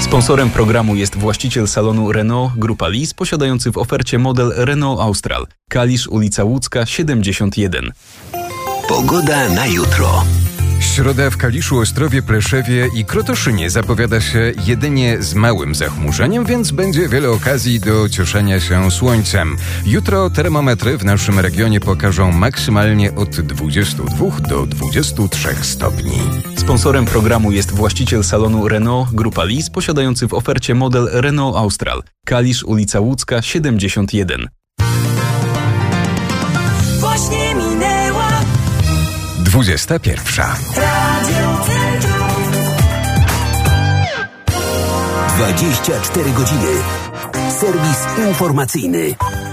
Sponsorem programu jest właściciel salonu Renault Grupa Lis, posiadający w ofercie model Renault Austral. Kalisz, ulica Łódzka, 71. Pogoda na jutro. Środa w Kaliszu, Ostrowie, Pleszewie i Krotoszynie zapowiada się jedynie z małym zachmurzeniem, więc będzie wiele okazji do cieszenia się słońcem. Jutro termometry w naszym regionie pokażą maksymalnie od 22 do 23 stopni. Sponsorem programu jest właściciel salonu Renault Grupa Lis, posiadający w ofercie model Renault Austral. Kalisz, ulica Łódzka, 71. Właśnie minęła 21. Radio Centrum. 24 godziny. Serwis informacyjny.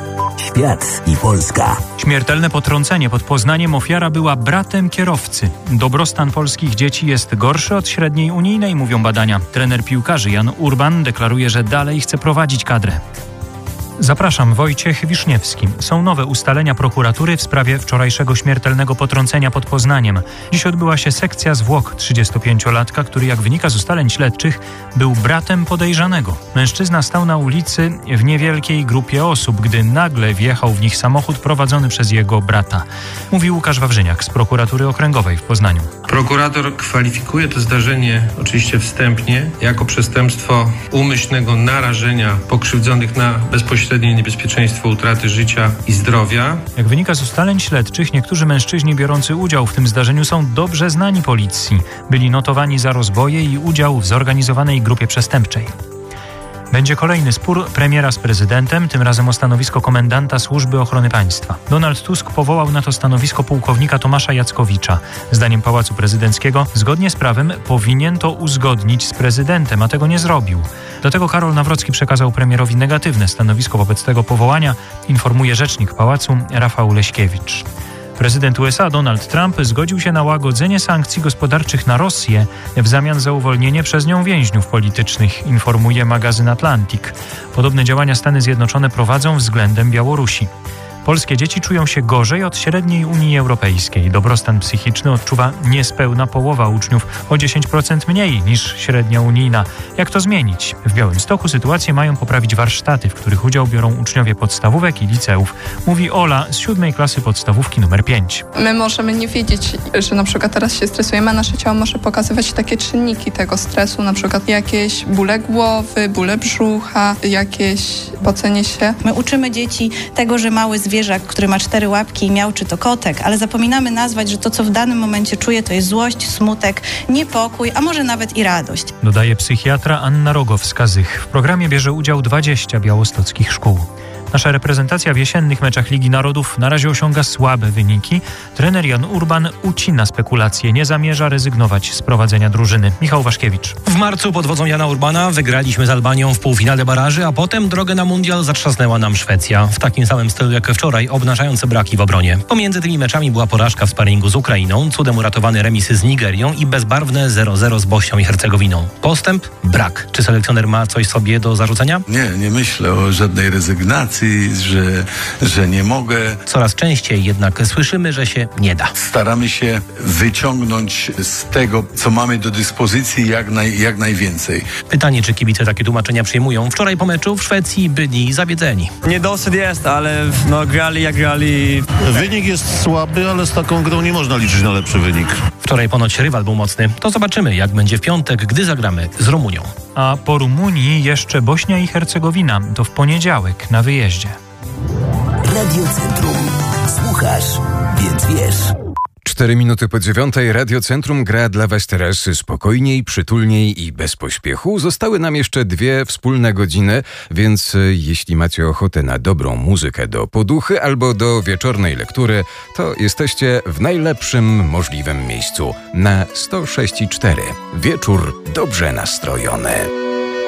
Świat i Polska. Śmiertelne potrącenie pod Poznaniem. Ofiara była bratem kierowcy. Dobrostan polskich dzieci jest gorszy od średniej unijnej, mówią badania. Trener piłkarzy Jan Urban deklaruje, że dalej chce prowadzić kadrę. Zapraszam, Wojciech Wiszniewski. Są nowe ustalenia prokuratury w sprawie wczorajszego śmiertelnego potrącenia pod Poznaniem. Dziś odbyła się sekcja zwłok 35-latka, który, jak wynika z ustaleń śledczych, był bratem podejrzanego. Mężczyzna stał na ulicy w niewielkiej grupie osób, gdy nagle wjechał w nich samochód prowadzony przez jego brata. Mówi Łukasz Wawrzyniak z prokuratury okręgowej w Poznaniu. Prokurator kwalifikuje to zdarzenie oczywiście wstępnie jako przestępstwo umyślnego narażenia pokrzywdzonych na bezpośrednie niebezpieczeństwo utraty życia i zdrowia. Jak wynika z ustaleń śledczych, niektórzy mężczyźni biorący udział w tym zdarzeniu są dobrze znani policji. Byli notowani za rozboje i udział w zorganizowanej grupie przestępczej. Będzie kolejny spór premiera z prezydentem, tym razem o stanowisko komendanta Służby Ochrony Państwa. Donald Tusk powołał na to stanowisko pułkownika Tomasza Jackowicza. Zdaniem Pałacu Prezydenckiego, zgodnie z prawem, powinien to uzgodnić z prezydentem, a tego nie zrobił. Do tego Karol Nawrocki przekazał premierowi negatywne stanowisko wobec tego powołania, informuje rzecznik Pałacu Rafał Leśkiewicz. Prezydent USA Donald Trump zgodził się na łagodzenie sankcji gospodarczych na Rosję w zamian za uwolnienie przez nią więźniów politycznych, informuje magazyn Atlantic. Podobne działania Stany Zjednoczone prowadzą względem Białorusi. Polskie dzieci czują się gorzej od średniej Unii Europejskiej. Dobrostan psychiczny odczuwa niespełna połowa uczniów, o 10% mniej niż średnia unijna. Jak to zmienić? W Białymstoku sytuację mają poprawić warsztaty, w których udział biorą uczniowie podstawówek i liceów. Mówi Ola z 7. klasy podstawówki numer 5. My możemy nie wiedzieć, że na przykład teraz się stresujemy, a nasze ciało może pokazywać takie czynniki tego stresu, na przykład jakieś bóle głowy, bóle brzucha, jakieś pocenie się. My uczymy dzieci tego, że mały zwierzak, który ma 4 łapki i miauczy, to kotek, ale zapominamy nazwać, że to, co w danym momencie czuje, to jest złość, smutek, niepokój, a może nawet i radość. Dodaje psychiatra Anna Rogowska-Zych. W programie bierze udział 20 białostockich szkół. Nasza reprezentacja w jesiennych meczach Ligi Narodów na razie osiąga słabe wyniki. Trener Jan Urban ucina spekulacje, nie zamierza rezygnować z prowadzenia drużyny. Michał Waszkiewicz. W marcu pod wodzą Jana Urbana wygraliśmy z Albanią w półfinale baraży, a potem drogę na mundial zatrzasnęła nam Szwecja. W takim samym stylu jak wczoraj, obnażające braki w obronie. Pomiędzy tymi meczami była porażka w sparingu z Ukrainą, cudem uratowany remis z Nigerią i bezbarwne 0-0 z Bośnią i Hercegowiną. Postęp? Brak. Czy selekcjoner ma coś sobie do zarzucenia? Nie myślę o żadnej rezygnacji, że nie mogę. Coraz częściej jednak słyszymy, że się nie da. Staramy się wyciągnąć z tego, co mamy do dyspozycji, jak najwięcej. Pytanie, czy kibice takie tłumaczenia przyjmują? Wczoraj po meczu w Szwecji byli zawiedzeni. Niedosyt jest, ale grali jak grali. Wynik jest słaby, ale z taką grą nie można liczyć na lepszy wynik. Wczoraj ponoć rywal był mocny. To zobaczymy, jak będzie w piątek, gdy zagramy z Rumunią. A po Rumunii jeszcze Bośnia i Hercegowina. To w poniedziałek na wyjeździe. Radio Centrum. Słuchasz, więc wiesz. 4 minuty po 9. Radio Centrum gra dla Was teraz spokojniej, przytulniej i bez pośpiechu. Zostały nam jeszcze 2 wspólne godziny, więc jeśli macie ochotę na dobrą muzykę do poduchy albo do wieczornej lektury, to jesteście w najlepszym możliwym miejscu. Na 106,4. Wieczór dobrze nastrojony.